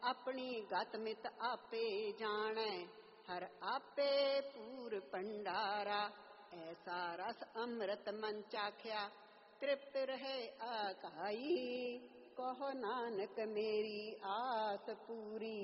अपनी गत मित आपे जाने, हर आपे पूर भंडारा। ऐसा रस अमृत मन चाख्या, तृप्त रहे आकाई। कहो नानक मेरी आस पूरी।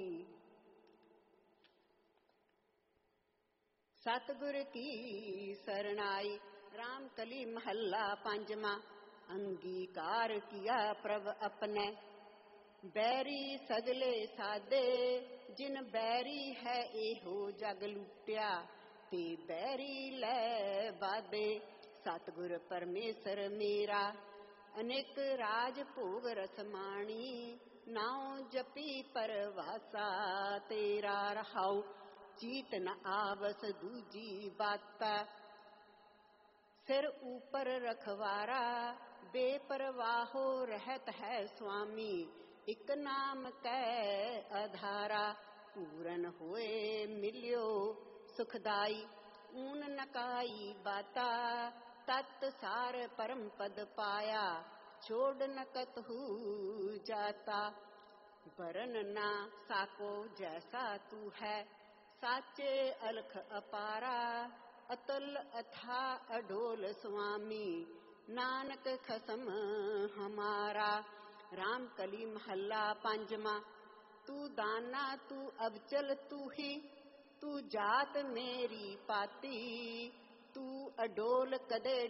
सतगुर की सरनाई, राम कली महला पंजवा। अंगीकार किया प्रभ अपने, बैरी सगले सादे। जिन बैरी है एहो जग लुट्या, ते बैरी लै बादे। सतगुर परमेश्वर मेरा, अनेक राज भोग रसमाणी। नाउ जपी परवासा तेरा, रहाऊ चीत न आवस दूजी बाता। सिर ऊपर रखवारा, बेपरवाहो रहत है स्वामी। एक नाम कै आधारा, पूरन होए मिलियो सुखदाई। ऊन नकाई बाता, तत् सार परम पद पाया। छोड़ न कतहु जाता, बरन ना साको जैसा तू है। साचे अलख अपारा, अतुल अथा अडोल स्वामी। नानक खसम हमारा। राम कली महला पंजवा। तू दाना तू अबचल तू ही, तू जात मेरी पाती। तू अडोल कदे